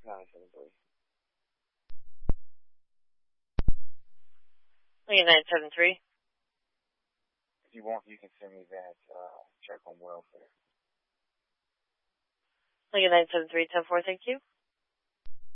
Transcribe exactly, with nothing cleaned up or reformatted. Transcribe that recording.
nine seven three. Lincoln nine seven three. If you want, you can send me that uh, check on welfare. Lincoln nine seven three, ten four, thank you.